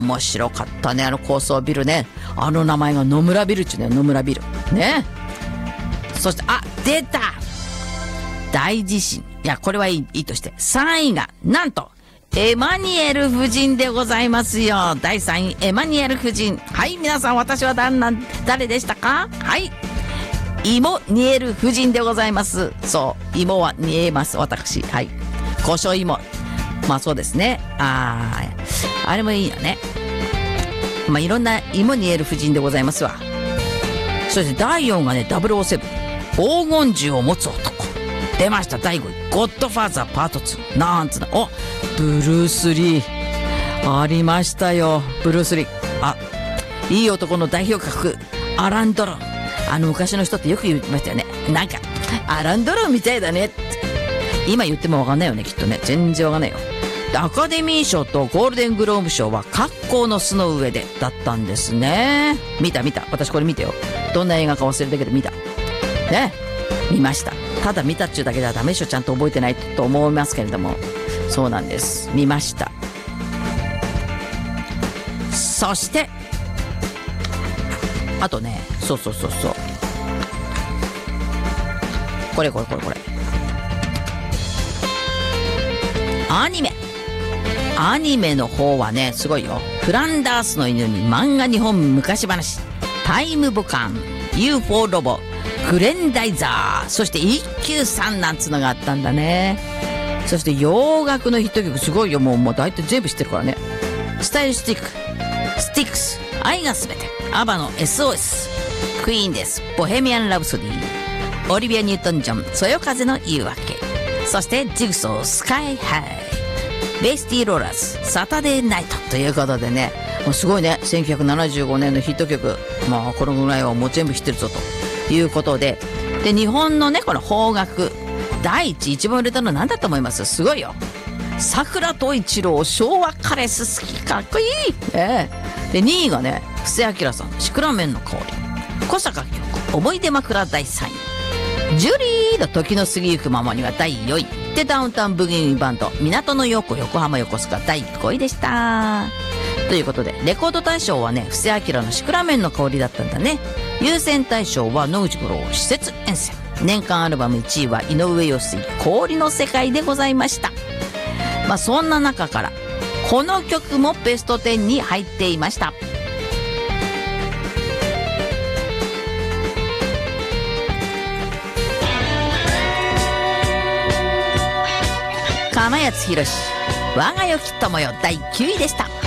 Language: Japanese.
面白かったね、あの高層ビルね。あの名前が野村ビルっちゅうね、野村ビル。ね。そして、出た大地震。いや、これはいいとして。3位が、なんと、エマニュエル夫人でございますよ。第3位、エマニュエル夫人。はい、皆さん、私は誰でしたか？はい。イモニエル夫人でございます。そう、芋は煮えます、私。はい。胡椒芋。まあそうですね。あれもいいよね。まあいろんな芋煮える夫人でございますわ。そして第4がね、007。黄金銃を持つ男。出ました、第5位。ゴッドファーザーパート2。なんつうの。ブルース・リー。ありましたよ。ブルース・リー。いい男の代表格。アラン・ドロン。昔の人ってよく言いましたよね。なんか、アラン・ドロンみたいだねって。今言ってもわかんないよね、きっとね。全然わかんないよ。アカデミー賞とゴールデングローブ賞は格好の巣の上でだったんですね。見た。私これ見てよ。どんな映画か忘れたけど見た。ね。見ました。ただ見たっちゅうだけではダメでしょ。ちゃんと覚えてないと思いますけれども。そうなんです。見ました。そして、あとね、そう。これ。アニメの方はね、すごいよ。フランダースの犬に漫画日本昔話、タイムボカン、UFO ロボ、グレンダイザー、そして一休さんなんつうのがあったんだね。そして洋楽のヒット曲すごいよ。もう大体全部知ってるからね。スタイルスティックス、愛がすべて、アバの SOS、クイーンです、ボヘミアン・ラブソディ、オリビア・ニュートン・ジョン、そよ風の言うわけ、そしてジグソー、スカイハイ、ベイスティーローラーズ、サタデーナイトということでね、もうすごいね、1975年のヒット曲、まあこのぐらいはもう全部知ってるぞということで、で日本のねこの邦楽第一番売れたのは何だと思います？すごいよ。桜戸一郎、昭和カレス好き、かっこいい。で2位がね、布施明さん、シクラメンの香り、小坂京子、思い出枕第3位、ジュリーの時の過ぎゆくままには第4位で、ダウンタウンブギウギバンド、港の陽子、横浜横須賀第5位でした。ということで、レコード大賞はね、布施明のシクラメンの香りだったんだね。優先大賞は野口五郎、施設沿線。年間アルバム1位は井上陽水、氷の世界でございました。まあそんな中からこの曲もベスト10に入っていました。釜谷津博士、我が良き友よ第9位でした。